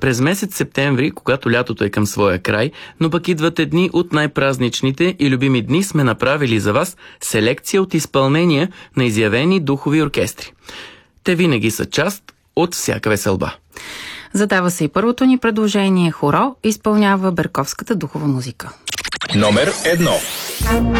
През месец септември, когато лятото е към своя край, но пък идват едни от най-празничните и любими дни, сме направили за вас селекция от изпълнения на изявени духови оркестри. Те винаги са част от всяка веселба. Задава се и първото ни предложение. Хоро изпълнява берковската духова музика. Номер 1.